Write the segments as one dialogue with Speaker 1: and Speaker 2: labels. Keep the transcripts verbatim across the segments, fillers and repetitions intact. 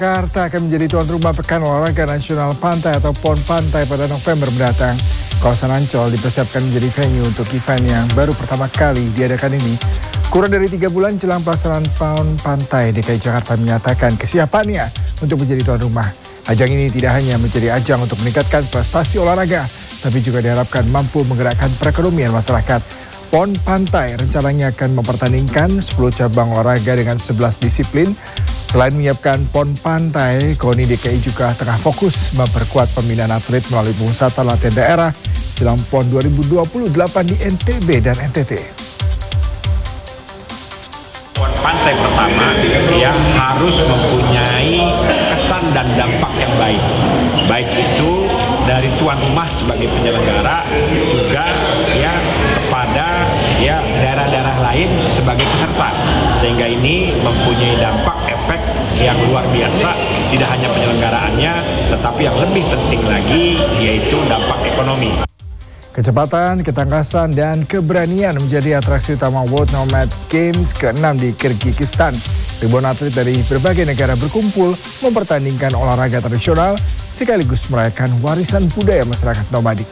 Speaker 1: Jakarta akan menjadi tuan rumah Pekan Olahraga Nasional Pantai atau PON Pantai pada November mendatang. Kawasan Ancol dipersiapkan menjadi venue untuk event yang baru pertama kali diadakan ini. Kurang dari tiga bulan jelang pelaksanaan PON Pantai, D K I Jakarta menyatakan kesiapannya untuk menjadi tuan rumah. Ajang ini tidak hanya menjadi ajang untuk meningkatkan prestasi olahraga, tapi juga diharapkan mampu menggerakkan perekonomian masyarakat. PON Pantai rencananya akan mempertandingkan sepuluh cabang olahraga dengan sebelas disiplin. Selain menyiapkan PON Pantai, KONI D K I juga tengah fokus memperkuat pembinaan atlet melalui pengusatan latihan daerah jelang PON dua ribu dua puluh delapan di N T B dan N T T.
Speaker 2: PON Pantai pertama yang harus mempunyai kesan dan dampak yang baik. Baik itu dari tuan rumah sebagai penyelenggara, juga ya kepada ya daerah-daerah lain sebagai peserta, sehingga ini mempunyai dampak efek yang luar biasa, tidak hanya penyelenggaraannya tetapi yang lebih penting lagi yaitu dampak ekonomi.
Speaker 1: Kecepatan, ketangkasan, dan keberanian menjadi atraksi utama World Nomad Games keenam di Kyrgyzstan. Ribuan atlet dari berbagai negara berkumpul mempertandingkan olahraga tradisional sekaligus merayakan warisan budaya masyarakat nomadik.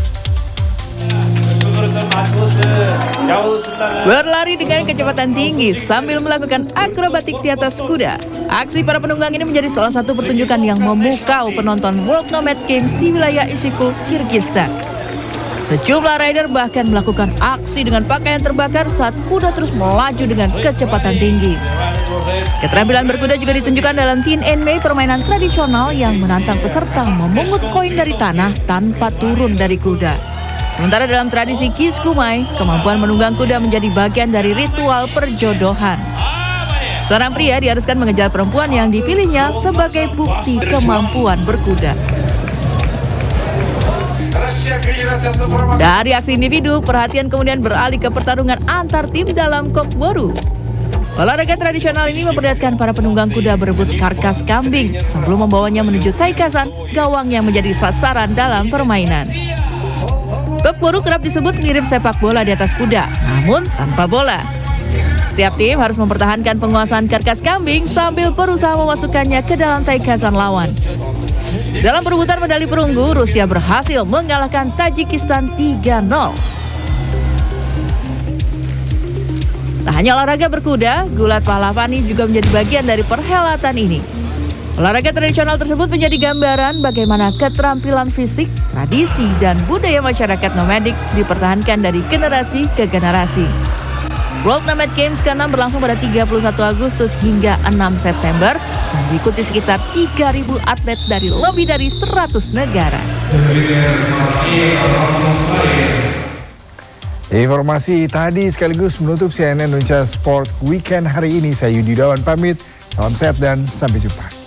Speaker 3: Berlari dengan kecepatan tinggi sambil melakukan akrobatik di atas kuda. Aksi para penunggang ini menjadi salah satu pertunjukan yang memukau penonton World Nomad Games di wilayah Issyk-Kul, Kyrgyzstan. Sejumlah rider bahkan melakukan aksi dengan pakaian terbakar saat kuda terus melaju dengan kecepatan tinggi. Keterampilan berkuda juga ditunjukkan dalam Tin En Mei, permainan tradisional yang menantang peserta memungut koin dari tanah tanpa turun dari kuda. Sementara dalam tradisi Kiskumai, kemampuan menunggang kuda menjadi bagian dari ritual perjodohan. Seorang pria diharuskan mengejar perempuan yang dipilihnya sebagai bukti kemampuan berkuda. Dari aksi individu, perhatian kemudian beralih ke pertarungan antar tim dalam kokboru. Olahraga tradisional ini memperlihatkan para penunggang kuda berebut karkas kambing sebelum membawanya menuju taikasan, gawang yang menjadi sasaran dalam permainan. Kokboru kerap disebut mirip sepak bola di atas kuda, namun tanpa bola. Setiap tim harus mempertahankan penguasaan karkas kambing sambil berusaha memasukkannya ke dalam taikasan lawan. Dalam perebutan medali perunggu, Rusia berhasil mengalahkan Tajikistan tiga nol. Tak hanya olahraga berkuda, gulat Pahlavani juga menjadi bagian dari perhelatan ini. Olahraga tradisional tersebut menjadi gambaran bagaimana keterampilan fisik, tradisi, dan budaya masyarakat nomadik dipertahankan dari generasi ke generasi. World Nomad Games keenam berlangsung pada tiga puluh satu Agustus hingga enam September dan diikuti sekitar tiga ribu atlet dari lebih dari seratus negara.
Speaker 1: Informasi tadi sekaligus menutup C N N Indonesia Sport Weekend hari ini. Saya Yudi Dawan pamit, salam sehat dan sampai jumpa.